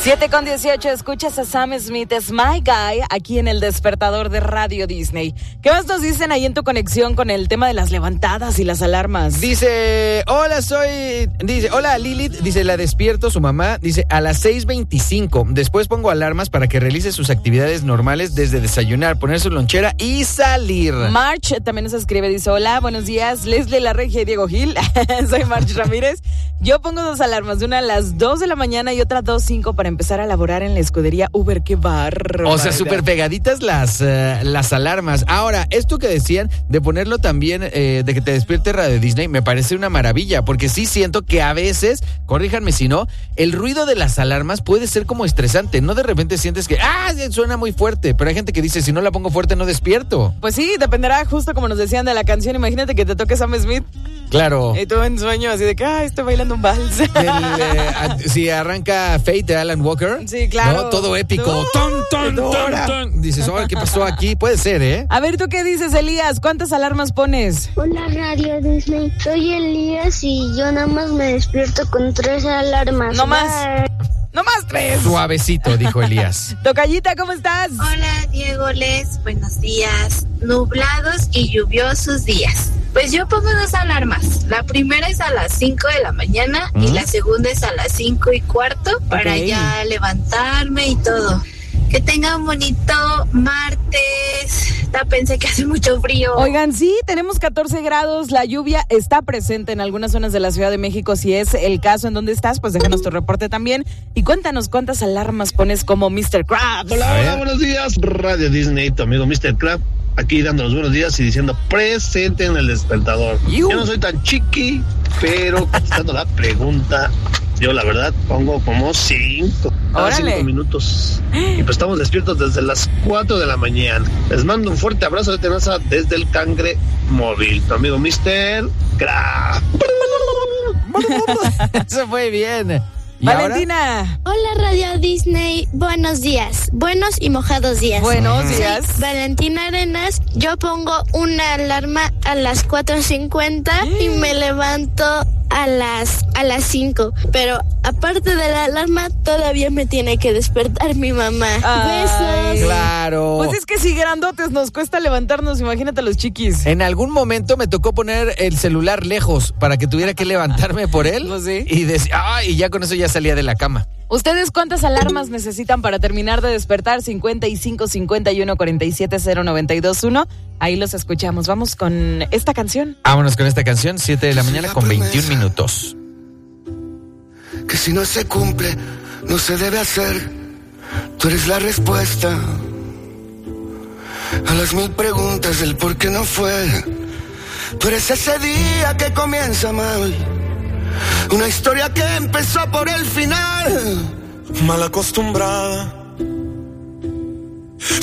7:18, escuchas a Sam Smith, es My Guy, aquí en el despertador de Radio Disney. ¿Qué más nos dicen ahí en tu conexión con el tema de las levantadas y las alarmas? Dice, hola Lilith, dice, la despierto, su mamá, dice, a las 6:25. Después pongo alarmas para que realice sus actividades normales desde desayunar, poner su lonchera y salir. March también nos escribe, dice, hola, buenos días, Leslie La Regia y Diego Gil. Soy March Ramírez. Yo pongo 2 alarmas, una a las 2 de la mañana y otra 2:05 para empezar a laborar en la escudería Uber. ¡Qué barro! O sea, súper pegaditas las alarmas. Ahora, esto que decían de ponerlo también, de que te despierte Radio Disney, me parece una maravilla, porque sí siento que a veces, corríjanme si no, el ruido de las alarmas puede ser como estresante. No de repente sientes que, suena muy fuerte, pero hay gente que dice, si no la pongo fuerte no despierto. Pues sí, dependerá justo como nos decían de la canción. Imagínate que te toque Sam Smith. Claro. Y tú en sueño así de que, estoy bailando un vals. Si arranca Fate de Alan Walker. Sí, claro. ¿No? Todo épico. ¡Ton! Dices, ¿qué pasó aquí? Puede ser, ¿eh? A ver, ¿tú qué dices, Elías? ¿Cuántas alarmas pones? Hola, Radio Disney. Soy Elías y yo nada más me despierto con 3 alarmas. No más. No más 3. Suavecito, dijo Elías. Tocallita, ¿cómo estás? Hola, Diego, Les, buenos días. Nublados y lluviosos días. Pues yo pongo 2 alarmas. La primera es a las 5 de la mañana y la segunda es a las 5:15 para ya levantarme y todo. Que tenga un bonito martes. Tápense que hace mucho frío. Oigan, sí, tenemos 14 grados. La lluvia está presente en algunas zonas de la Ciudad de México. Si es el caso, ¿en dónde estás? Pues déjanos tu reporte también. Y cuéntanos cuántas alarmas pones como Mr. Krabs. Hola, buenos días. Radio Disney, tu amigo Mr. Krabs. Aquí dando los buenos días y diciendo presente en el despertador. Yo no soy tan chiqui, pero contestando la pregunta, yo la verdad pongo como 5 minutos. Y pues estamos despiertos desde las 4 de la mañana. Les mando un fuerte abrazo de tenaza desde el Cangre Móvil. Tu amigo Mr. Krabs. Eso fue bien. Valentina. Ahora? Hola, Radio Disney. Buenos días. Buenos y mojados días. Buenos días. Soy Valentina Arenas. Yo pongo una alarma a las 4:50 y me levanto a las 5. Pero aparte de la alarma, todavía me tiene que despertar mi mamá. Besos. Claro. Pues es que si grandotes nos cuesta levantarnos, imagínate a los chiquis. En algún momento me tocó poner el celular lejos para que tuviera que levantarme por él. Pues sí. Y ya con eso ya salía de la cama. ¿Ustedes cuántas alarmas necesitan para terminar de despertar? 55 51 47 092 1. Ahí los escuchamos. Vamos con esta canción. Vámonos con esta canción, 7 de la mañana con 21 minutos. Que si no se cumple, no se debe hacer. Tú eres la respuesta a las 1000 preguntas del por qué no fue. Tú eres ese día que comienza mal, una historia que empezó por el final. Mal acostumbrada